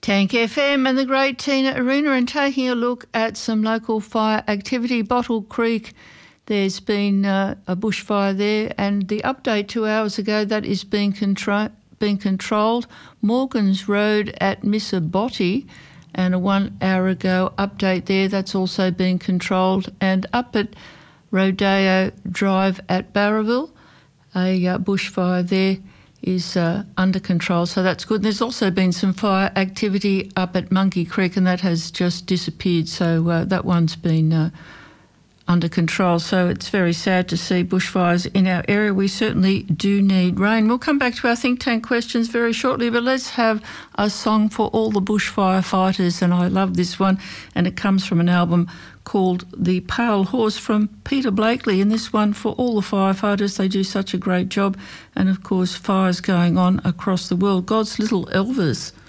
Tank FM and the great Tina Aruna, and taking a look at some local fire activity. Bottle Creek, there's been a bushfire there, and the update 2 hours ago, that is being controlled. Morgan's Road at Missabotti, and a 1 hour ago update there, that's also been controlled. And up at Rodeo Drive at Barraville, a bushfire there is under control, so that's good. And there's also been some fire activity up at Monkey Creek, and that has just disappeared, so that one's been under control. So it's very sad to see bushfires in our area. We certainly do need rain. We'll come back to our think tank questions very shortly, but let's have a song for all the bushfire fighters, and I love this one, and it comes from an album called The Pale Horse from Peter Blakely, and this one for all the firefighters. They do such a great job, and of course fires going on across the world. God's Little Elvis.